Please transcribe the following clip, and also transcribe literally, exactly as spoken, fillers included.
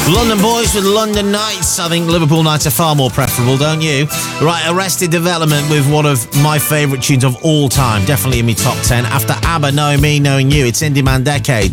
London Boys with London Nights. I think Liverpool Nights are far more preferable, don't you? Right, Arrested Development with one of my favourite tunes of all time. Definitely in my top ten. After ABBA, Knowing Me, Knowing You. It's Indie Man Decades.